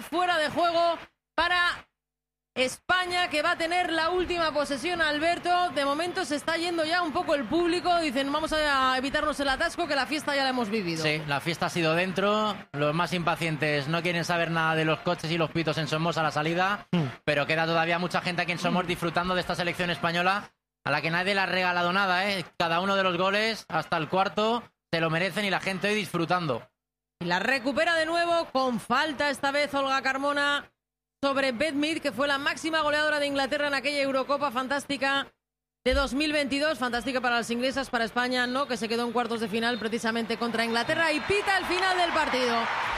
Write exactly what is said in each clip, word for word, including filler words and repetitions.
fuera de juego para España, que va a tener la última posesión. Alberto, de momento se está yendo ya un poco el público, dicen vamos a evitarnos el atasco, que la fiesta ya la hemos vivido. Sí, la fiesta ha sido dentro, los más impacientes no quieren saber nada de los coches y los pitos en Somos a la salida, mm. pero queda todavía mucha gente aquí en Somos mm. disfrutando de esta selección española, a la que nadie le ha regalado nada, ¿eh? Cada uno de los goles, hasta el cuarto, se lo merecen y la gente hoy disfrutando. Y la recupera de nuevo, con falta esta vez Olga Carmona sobre Beth Mead, que fue la máxima goleadora de Inglaterra en aquella Eurocopa fantástica de dos mil veintidós. Fantástica para las inglesas, para España no, que se quedó en cuartos de final precisamente contra Inglaterra. Y pita el final del partido.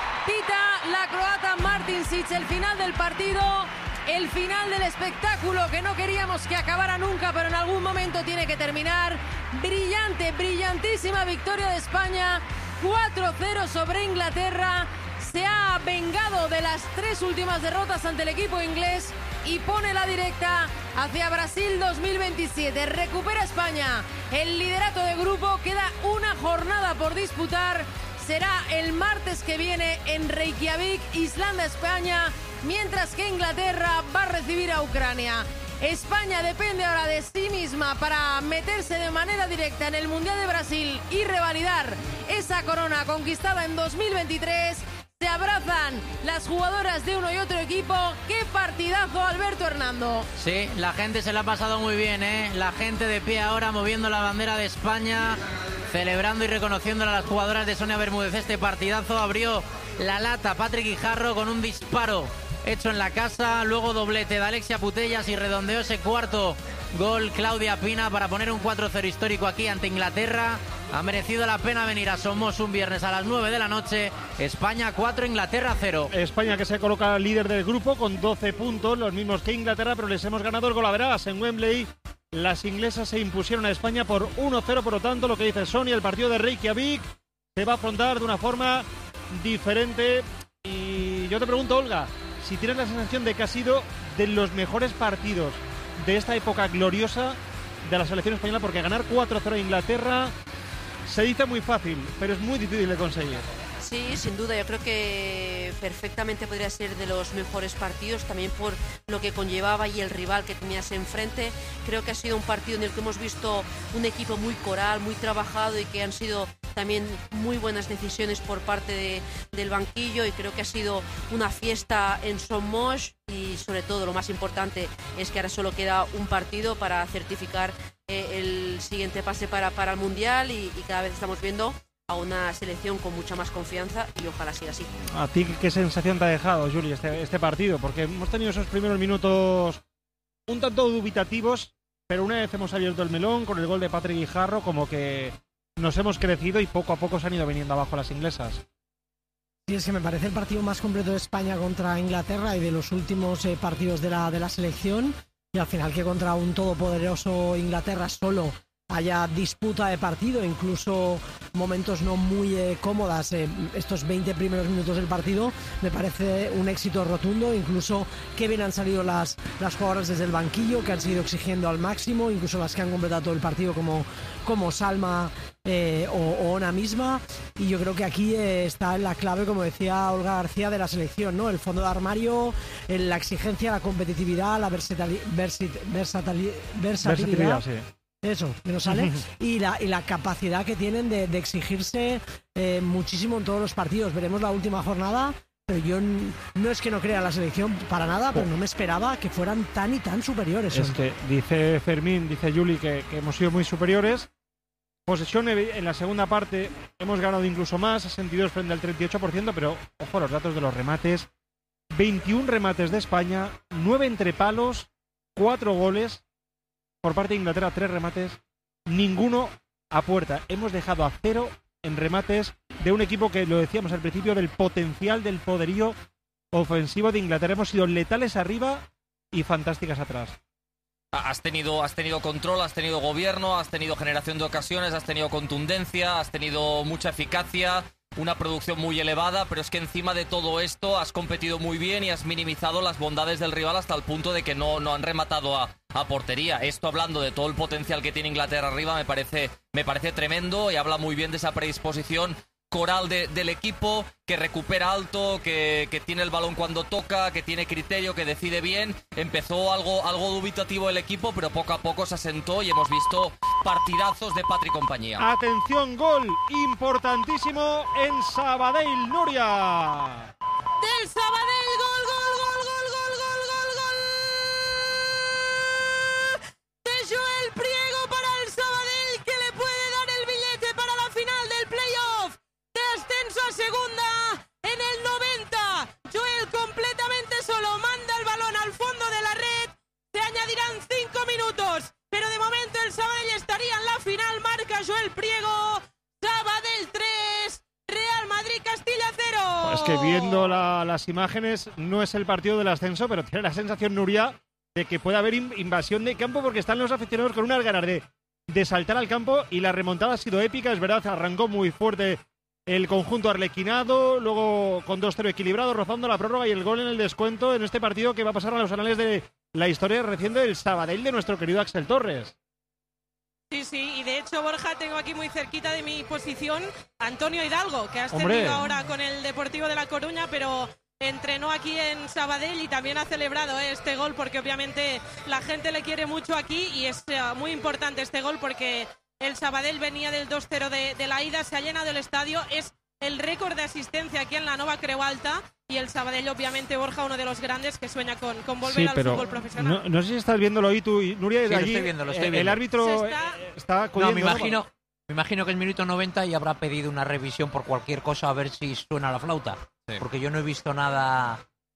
Pita la croata Martincic el final del partido, el final del espectáculo que no queríamos que acabara nunca, pero en algún momento tiene que terminar. Brillante, brillantísima victoria de España, cuatro cero sobre Inglaterra. Se ha vengado de las tres últimas derrotas ante el equipo inglés y pone la directa hacia Brasil dos mil veintisiete. Recupera España el liderato de grupo, queda una jornada por disputar. Será el martes que viene en Reykjavik, Islanda-España, mientras que Inglaterra va a recibir a Ucrania. España depende ahora de sí misma para meterse de manera directa en el Mundial de Brasil y revalidar esa corona conquistada en dos mil veintitrés. Se abrazan las jugadoras de uno y otro equipo. ¡Qué partidazo, Alberto Hernando! Sí, la gente se la ha pasado muy bien, ¿eh? La gente de pie ahora moviendo la bandera de España, celebrando y reconociendo a las jugadoras de Sonia Bermúdez. Este partidazo abrió la lata Patrick Guijarro con un disparo hecho en la casa, luego doblete de Alexia Putellas y redondeó ese cuarto gol Claudia Pina para poner un cuatro cero histórico aquí ante Inglaterra. Ha merecido la pena venir a Somos un viernes a las nueve de la noche. España cuatro, Inglaterra cero. España que se coloca líder del grupo con doce puntos, los mismos que Inglaterra, pero les hemos ganado el golaveras en Wembley. Las inglesas se impusieron a España por uno cero, por lo tanto, lo que dice Sonia, el partido de Reykjavik se va a afrontar de una forma diferente. Y yo te pregunto, Olga, si tienes la sensación de que ha sido de los mejores partidos de esta época gloriosa de la selección española, porque ganar cuatro cero a Inglaterra se dice muy fácil, pero es muy difícil de conseguir. Sí, sin duda, yo creo que perfectamente podría ser de los mejores partidos, también por lo que conllevaba y el rival que tenías enfrente. Creo que ha sido un partido en el que hemos visto un equipo muy coral, muy trabajado y que han sido también muy buenas decisiones por parte de, del banquillo, y creo que ha sido una fiesta en Somos, y sobre todo lo más importante es que ahora solo queda un partido para certificar eh, el siguiente pase para, para el Mundial, y, y cada vez estamos viendo a una selección con mucha más confianza, y ojalá siga así. ¿A ti qué sensación te ha dejado, Juli, este, este partido? Porque hemos tenido esos primeros minutos un tanto dubitativos, pero una vez hemos abierto el melón con el gol de Patrick Guijarro, como que nos hemos crecido y poco a poco se han ido viniendo abajo las inglesas. Sí, es que me parece el partido más completo de España contra Inglaterra y de los últimos eh, partidos de la, de la selección, y al final que contra un todopoderoso Inglaterra solo haya disputa de partido, incluso momentos no muy eh, cómodas, eh, estos veinte primeros minutos del partido, me parece un éxito rotundo. Incluso que bien han salido las, las jugadoras desde el banquillo, que han seguido exigiendo al máximo, incluso las que han completado todo el partido como, como Salma eh, o, o Ona misma. Y yo creo que aquí eh, está la clave, como decía Olga García, de la selección, ¿no? El fondo de armario, en la exigencia, la competitividad, la versatili- versit- versatili- versatilidad. Versatilidad, sí. Eso, que no sale. y, la, y la capacidad que tienen de, de exigirse eh, muchísimo en todos los partidos. Veremos la última jornada, pero yo n- no es que no crea la selección para nada, pero no me esperaba que fueran tan y tan superiores. Es que dice Fermín, dice Juli, que, que hemos sido muy superiores. Posesión en la segunda parte hemos ganado incluso más, sesenta y dos frente al treinta y ocho por ciento, pero ojo a los datos de los remates. veintiún remates de España, nueve entre palos, cuatro goles. Por parte de Inglaterra, tres remates, ninguno a puerta. Hemos dejado a cero en remates de un equipo que, lo decíamos al principio, del potencial, del poderío ofensivo de Inglaterra. Hemos sido letales arriba y fantásticas atrás. Has tenido, has tenido control, has tenido gobierno, has tenido generación de ocasiones, has tenido contundencia, has tenido mucha eficacia, una producción muy elevada, pero es que encima de todo esto has competido muy bien y has minimizado las bondades del rival hasta el punto de que no, no han rematado a, a portería. Esto, hablando de todo el potencial que tiene Inglaterra arriba, me parece, me parece tremendo, y habla muy bien de esa predisposición coral de, del equipo, que recupera alto, que, que tiene el balón cuando toca, que tiene criterio, que decide bien. Empezó algo, algo dubitativo el equipo, pero poco a poco se asentó y hemos visto partidazos de Patri y compañía. Atención, gol importantísimo en Sabadell, Nuria. Del Sabadell, gol, gol, gol, gol, gol, gol, gol, gol de Joel Priego para el Sabadell, que le puede dar el billete para la final del playoff de ascenso a segunda en el noventa. Joel completamente solo manda el balón al fondo de la red. Se añadirán cinco minutos, pero de momento el Sabadell estaría en la final. Marca Joel Priego. Sabadell tres, Real Madrid Castilla cero. Es que viendo la, las imágenes no es el partido del ascenso, pero tiene la sensación, Nuria, de que puede haber in, invasión de campo, porque están los aficionados con unas ganas de, de saltar al campo, y la remontada ha sido épica, es verdad, arrancó muy fuerte el conjunto arlequinado, luego con dos cero equilibrado, rozando la prórroga y el gol en el descuento en este partido que va a pasar a los anales de la historia reciente del Sabadell de nuestro querido Axel Torres. Sí, sí, y de hecho, Borja, tengo aquí muy cerquita de mi posición Antonio Hidalgo, que ha ascendido ¡Hombre! ahora con el Deportivo de La Coruña, pero entrenó aquí en Sabadell y también ha celebrado eh, este gol, porque obviamente la gente le quiere mucho aquí y es uh, muy importante este gol porque el Sabadell venía del dos cero de, de la ida, se ha llenado el estadio, es el récord de asistencia aquí en la Nova Creu Alta, y el Sabadell, obviamente, Borja, uno de los grandes que sueña con, con volver Sí, al pero fútbol profesional. No, no sé si estás viéndolo ahí tú, y Nuria, Sí, de lo allí, estoy viendo, lo estoy eh, viendo. El árbitro Se está, está- está No, acudiendo, me imagino, me imagino que es minuto noventa y habrá pedido una revisión por cualquier cosa a ver si suena la flauta. Sí. Porque yo no he visto nada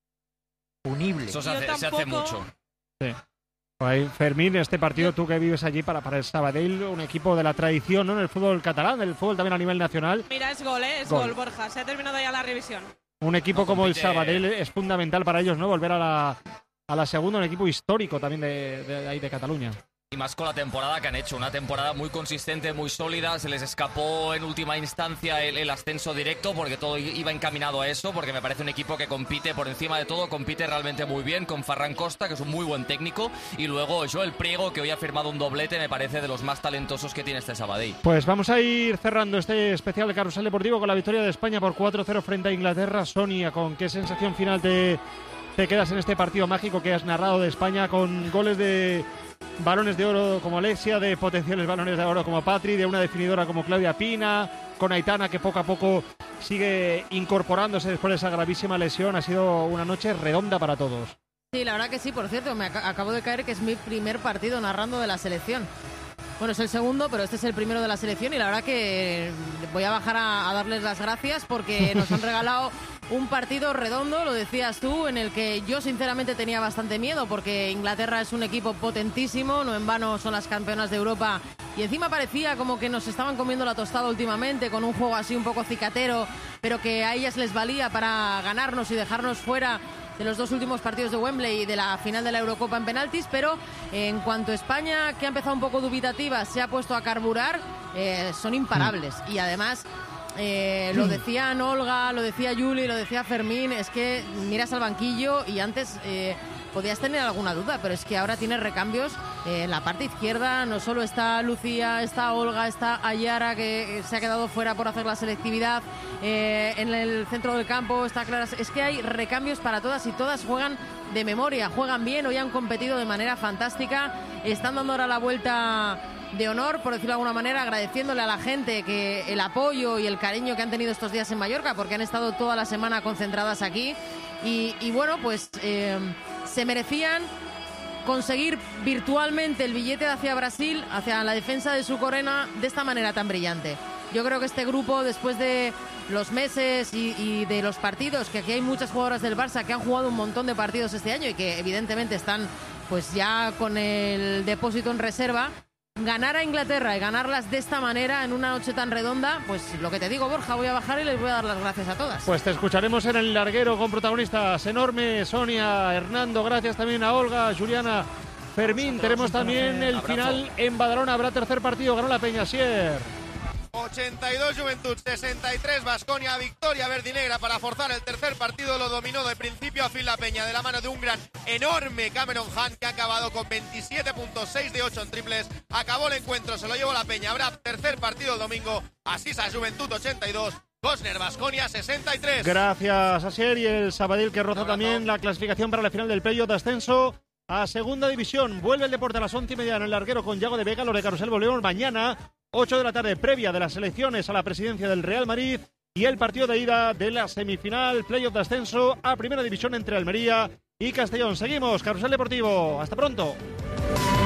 punible. Eso se Yo hace, se hace tampoco. mucho. Sí. Ahí, Fermín, este partido, tú que vives allí para, para el Sabadell, un equipo de la tradición, ¿no?, en el fútbol catalán, el fútbol también a nivel nacional. Mira, es gol, ¿eh? Es Gol. gol, Borja. Se ha terminado ya la revisión. Un equipo No, como el compite- Sabadell es fundamental para ellos, ¿no?, volver a la, a la segunda, un equipo histórico también de, de ahí de Cataluña. Y más con la temporada que han hecho, una temporada muy consistente, muy sólida. Se les escapó en última instancia el, el ascenso directo porque todo iba encaminado a eso, porque me parece un equipo que compite por encima de todo, compite realmente muy bien con Ferran Costa, que es un muy buen técnico, y luego Joel Priego, que hoy ha firmado un doblete, me parece de los más talentosos que tiene este Sabadell. Pues vamos a ir cerrando este especial de Carrusel Deportivo con la victoria de España por cuatro cero frente a Inglaterra. Sonia, ¿con qué sensación final te, te quedas en este partido mágico que has narrado de España, con goles de balones de oro como Alexia, de potenciales balones de oro como Patri, de una definidora como Claudia Pina, con Aitana, que poco a poco sigue incorporándose después de esa gravísima lesión? Ha sido una noche redonda para todos. Sí, la verdad que sí, por cierto, me ac- acabo de caer que es mi primer partido narrando de la selección. Bueno, es el segundo, pero este es el primero de la selección y la verdad que voy a bajar a, a darles las gracias porque nos han regalado un partido redondo, lo decías tú, en el que yo sinceramente tenía bastante miedo porque Inglaterra es un equipo potentísimo, no en vano son las campeonas de Europa y encima parecía como que nos estaban comiendo la tostada últimamente con un juego así un poco cicatero, pero que a ellas les valía para ganarnos y dejarnos fuera de los dos últimos partidos de Wembley y de la final de la Eurocopa en penaltis, pero en cuanto a España, que ha empezado un poco dubitativa, se ha puesto a carburar, eh, son imparables. Y además, eh, lo decían Olga, lo decía Juli, lo decía Fermín, es que miras al banquillo y antes eh, podías tener alguna duda, pero es que ahora tienes recambios eh, en la parte izquierda, no solo está Lucía, está Olga, está Ayara, que se ha quedado fuera por hacer la selectividad, eh, en el centro del campo está Clara, es que hay recambios para todas y todas juegan de memoria, juegan bien, hoy han competido de manera fantástica, están dando ahora la vuelta de honor, por decirlo de alguna manera, agradeciéndole a la gente que el apoyo y el cariño que han tenido estos días en Mallorca, porque han estado toda la semana concentradas aquí y, y bueno, pues eh, se merecían conseguir virtualmente el billete hacia Brasil, hacia la defensa de su corona, de esta manera tan brillante. Yo creo que este grupo, después de los meses y, y de los partidos, que aquí hay muchas jugadoras del Barça que han jugado un montón de partidos este año y que evidentemente están pues ya con el depósito en reserva, ganar a Inglaterra y ganarlas de esta manera en una noche tan redonda, pues lo que te digo, Borja, voy a bajar y les voy a dar las gracias a todas. Pues te escucharemos en el larguero con protagonistas enormes, Sonia, Hernando, gracias también a Olga, Juliana, Fermín. Tenemos también el Abrazo. final en Badalona, habrá tercer partido, ganó la Peña Sier. ochenta y dos Juventud, sesenta y tres Baskonia, victoria verdinegra para forzar el tercer partido, lo dominó de principio a fin la Peña de la mano de un gran, enorme Cameron Hunt que ha acabado con veintisiete puntos, seis de ocho en triples, acabó el encuentro, se lo llevó la Peña, habrá tercer partido el domingo, Asís a Juventud ochenta y dos, Bosner, Baskonia sesenta y tres. Gracias, Asier. Y el Sabadell que roza también la clasificación para la final del playoff de ascenso a segunda división. Vuelve el deporte a las once y media en el larguero con Yago de Vega. Los de Carrusel volvemos mañana, ocho de la tarde, previa de las elecciones a la presidencia del Real Madrid y el partido de ida de la semifinal playoff de ascenso a primera división entre Almería y Castellón. Seguimos, Carrusel Deportivo. Hasta pronto.